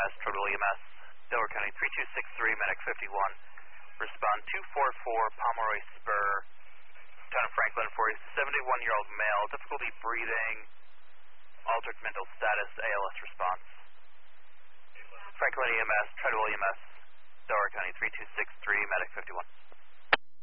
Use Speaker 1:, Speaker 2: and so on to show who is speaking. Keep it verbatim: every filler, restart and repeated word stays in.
Speaker 1: S, Treadwell E M S, Delaware County three two six three, medic fifty-one. Respond two four four, Pomeroy Spur, town of Franklin, for a seventy-one-year-old male, difficulty breathing, altered mental status, A L S response. Franklin E M S, Treadwell E M S, Delaware County three two six three, medic fifty-one.